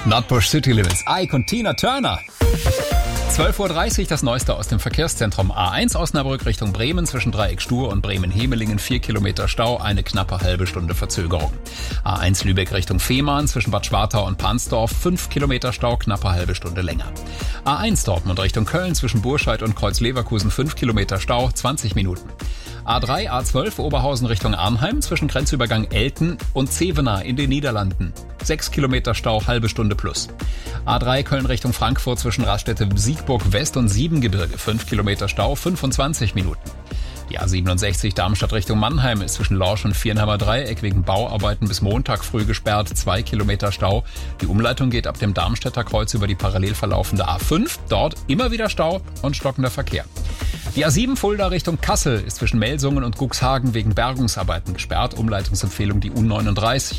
Nutbush City Limits, Ike und Tina Turner. 12.30 Uhr das Neueste aus dem Verkehrszentrum. A1 Osnabrück Richtung Bremen zwischen Dreieck Stur und Bremen-Hemelingen 4 Kilometer Stau, eine knappe halbe Stunde Verzögerung. A1 Lübeck Richtung Fehmarn zwischen Bad Schwartau und Pansdorf 5 Kilometer Stau, knappe halbe Stunde länger. A1 Dortmund Richtung Köln zwischen Burscheid und Kreuz-Leverkusen 5 Kilometer Stau, 20 Minuten. A3, A12 Oberhausen Richtung Arnheim zwischen Grenzübergang Elten und Zevenaar in den Niederlanden. 6 Kilometer Stau, halbe Stunde plus. A3 Köln Richtung Frankfurt zwischen Raststätte Siegburg West und Siebengebirge. 5 Kilometer Stau, 25 Minuten. Die A67 Darmstadt Richtung Mannheim ist zwischen Lorsch und Viernheimer Dreieck wegen Bauarbeiten bis Montag früh gesperrt. 2 Kilometer Stau. Die Umleitung geht ab dem Darmstädter Kreuz über die parallel verlaufende A5. Dort immer wieder Stau und stockender Verkehr. Die A7 Fulda Richtung Kassel ist zwischen Melsungen und Cuxhagen wegen Bergungsarbeiten gesperrt. Umleitungsempfehlung die U39.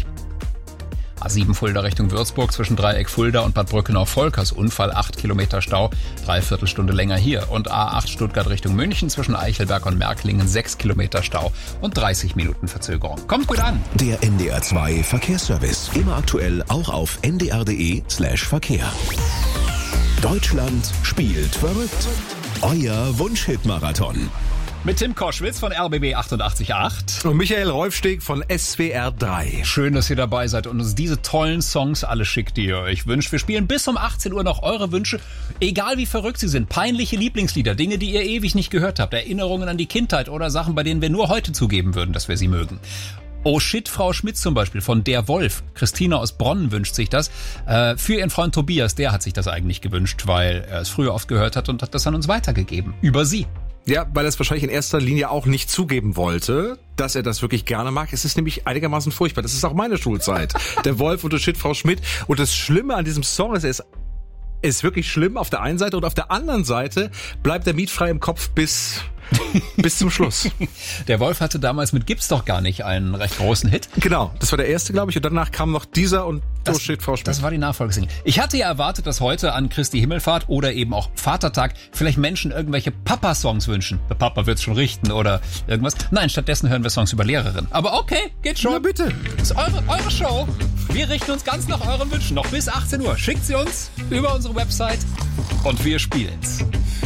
A7 Fulda Richtung Würzburg zwischen Dreieck Fulda und Bad Brückenau-Volkers. Unfall 8 Kilometer Stau, 3/4 Stunde länger hier. Und A8 Stuttgart Richtung München zwischen Eichelberg und Märklingen 6 Kilometer Stau und 30 Minuten Verzögerung. Kommt gut an! Der NDR 2 Verkehrsservice. Immer aktuell auch auf ndr.de/Verkehr. Deutschland spielt verrückt. Euer Wunschhit-Marathon. Mit Tim Koschwitz von RBB 88.8. Und Michael Rolfsteg von SWR 3. Schön, dass ihr dabei seid und uns diese tollen Songs alle schickt, die ihr euch wünscht. Wir spielen bis um 18 Uhr noch eure Wünsche, egal wie verrückt sie sind. Peinliche Lieblingslieder, Dinge, die ihr ewig nicht gehört habt, Erinnerungen an die Kindheit oder Sachen, bei denen wir nur heute zugeben würden, dass wir sie mögen. Oh shit, Frau Schmidt zum Beispiel von Der Wolf. Christina aus Bronn wünscht sich das. Für ihren Freund Tobias, der hat sich das eigentlich gewünscht, weil er es früher oft gehört hat und hat das an uns weitergegeben. Über sie. Ja, weil er es wahrscheinlich in erster Linie auch nicht zugeben wollte, dass er das wirklich gerne mag. Es ist nämlich einigermaßen furchtbar. Das ist auch meine Schulzeit. Der Wolf und Oh shit, Frau Schmidt. Und das Schlimme an diesem Song ist, er ist wirklich schlimm auf der einen Seite und auf der anderen Seite bleibt er mietfrei im Kopf bis zum Schluss. Der Wolf hatte damals mit Gibt's doch gar nicht einen recht großen Hit. Genau, das war der erste, glaube ich. Und danach kam noch dieser und Oh shit, Frau Schmidt. Das war die Nachfolgesingle. Ich hatte ja erwartet, dass heute an Christi Himmelfahrt oder eben auch Vatertag vielleicht Menschen irgendwelche Papa-Songs wünschen. Der Papa wird's schon richten oder irgendwas. Nein, stattdessen hören wir Songs über Lehrerinnen. Aber okay, geht schon. Na bitte. Das ist eure Show. Wir richten uns ganz nach euren Wünschen. Noch bis 18 Uhr. Schickt sie uns über unsere Website und wir spielen's.